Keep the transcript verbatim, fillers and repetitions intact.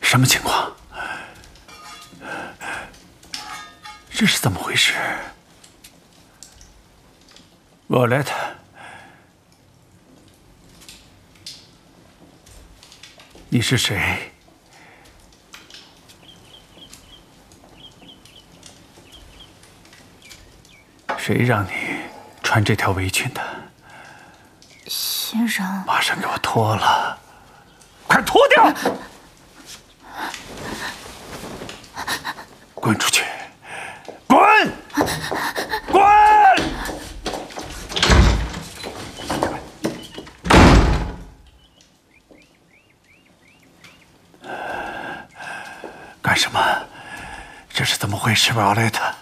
什么情况？这是怎么回事？沃莱特，你是谁？谁让你穿这条围裙的？ 先生， 马上给我脱了！快脱掉！滚出去！滚！滚！干什么？这是怎么回事，瓦莱特？